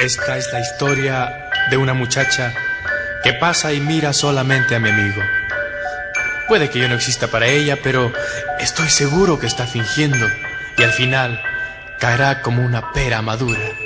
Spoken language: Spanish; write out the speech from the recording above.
Esta es la historia de una muchacha que pasa y mira solamente a mi amigo. Puede que yo no exista para ella, pero estoy seguro que está fingiendo y al final caerá como una pera madura.